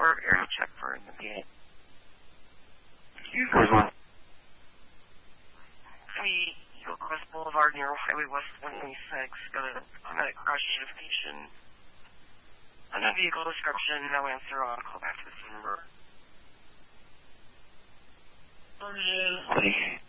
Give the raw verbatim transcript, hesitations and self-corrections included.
or area check for the P A. Where's one? three Eagle Crest Boulevard near Highway West one twenty-six. Got a automatic crash notification. Unknown vehicle description, no answer on. Call back to this number. There it is.